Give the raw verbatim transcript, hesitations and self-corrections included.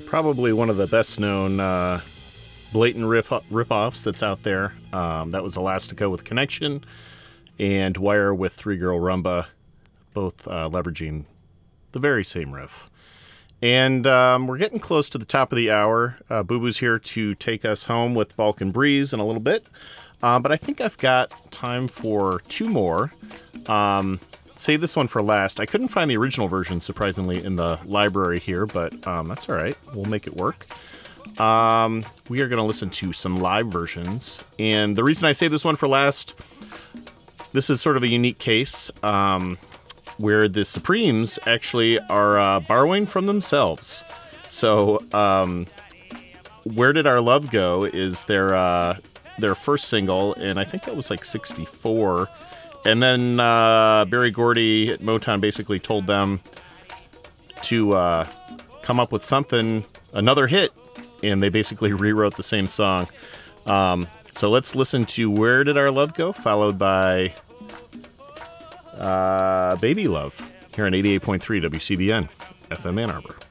Probably one of the best-known uh, blatant riff rip-offs that's out there. Um, that was Elastica with Connection and Wire with Three Girl Rumba, both uh, leveraging the very same riff. And um, we're getting close to the top of the hour. Uh, Boo Boo's here to take us home with Balkan Breeze in a little bit. Uh, but I think I've got time for two more. Um, save this one for last. I couldn't find the original version, surprisingly, in the library here, but um, that's all right. We'll make it work. Um, we are going to listen to some live versions. And the reason I save this one for last, this is sort of a unique case um, where the Supremes actually are uh, borrowing from themselves. So, um, Where Did Our Love Go is their uh, their first single, and I think that was like sixty-four. And then uh, Berry Gordy at Motown basically told them to uh, come up with something, another hit, and they basically rewrote the same song. Um, so let's listen to Where Did Our Love Go, followed by uh, Baby Love, here on eighty-eight point three W C B N, F M Ann Arbor.